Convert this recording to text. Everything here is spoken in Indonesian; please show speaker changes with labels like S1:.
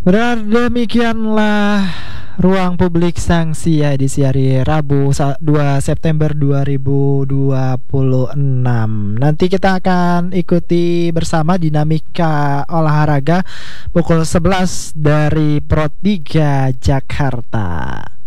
S1: Demikianlah Ruang Publik Sanksi edisi hari Rabu 2 September 2026. Nanti kita akan ikuti bersama dinamika olahraga pukul 11 dari Pro 3 Jakarta.